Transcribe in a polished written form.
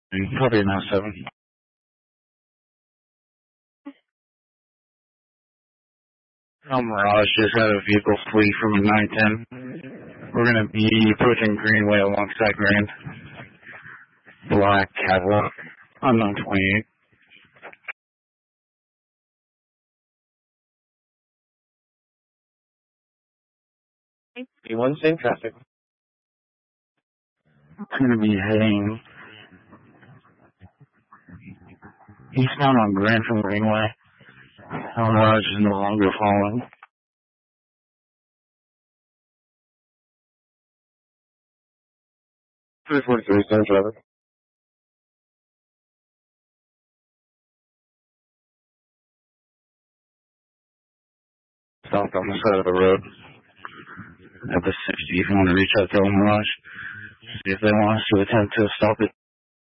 Probably now 7. Mirage just had a vehicle flee from a 910. We're going to be approaching Greenway alongside Grand. Black Cadillac on 928. B1, same traffic. It's going to be heading eastbound on Grand from Greenway. Mirage is no longer following. Three 43, same traffic. Stopped on the side of the road at the 60 if you want to reach out to Mirage. See if they want us to attempt to stop it.